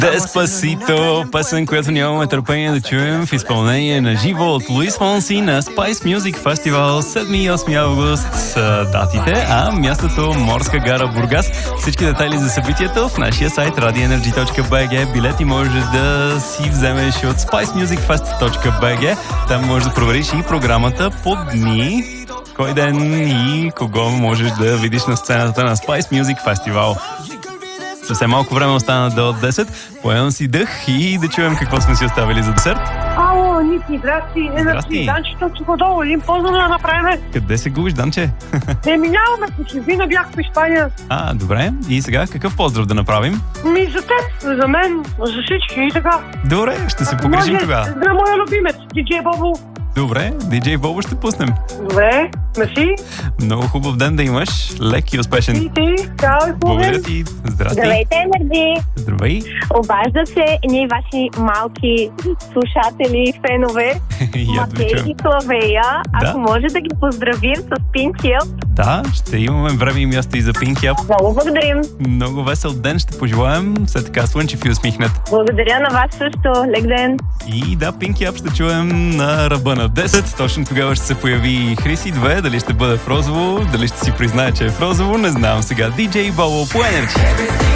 Despacito, песен, която нямаме търпение да чуем в изпълнение на живо от Луис Фонси на Spice Music Festival 7 и 8 август с датите, а мястото Морска гара Бургас. Всички детайли за събитието в нашия сайт radioenergy.bg. Билети можеш да си вземеш от spicemusicfest.bg. Там можеш да провериш и програмата по дни, кой ден и кого можеш да видиш на сцената на Spice Music Festival. Съвсем малко време остана до 10. Поемам си дъх и да чуем какво сме си оставили за десерт. Ало, Ники, здрасти. Здрасти. Данчето си подолу, един поздрав да направим. Къде се губиш, Данче? Минаваме по чужбина, бях в Испания. Добре. И сега какъв поздрав да направим? За теб, за мен, за всички и така. Добре, ще се погрижим тогава. За моя любимец, диджей Бобо. Добре, диджей Бобо ще пуснем. Добре, мерси. Много хубав ден да имаш, лек и успешен. И ти, чао и Благодаря ти. Здрасти. Здравейте, Енерджи! Здравей. Обажда се ние ваши малки слушатели и фенове, Матей и Славея. Ако може да ги поздравим с Pinky Up. Да, ще имаме време и място и за Pinky Up. Много благодарим. Много весел ден ще пожелаем. Все така слънчев и усмихнат. Благодаря на вас също. Лек ден. И да, Pinky Up ще чуем на ръба на 10. Точно тогава ще се появи Хриси 2. Дали ще бъде в розово, дали ще си признае, че е в розово, не знам сега. DJ Бобо по Energy.